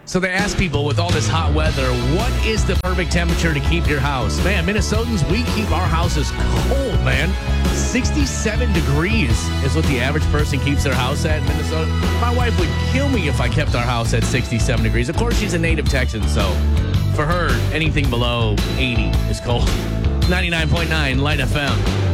So they ask people with all this hot weather, what is the perfect temperature to keep your house? Man, Minnesotans, we keep our houses cold, man. 67 degrees is what the average person keeps their house at in Minnesota. My wife would kill me if I kept our house at 67 degrees. Of course, she's a native Texan, so for her, anything below 80 is cold. 99.9 Light FM.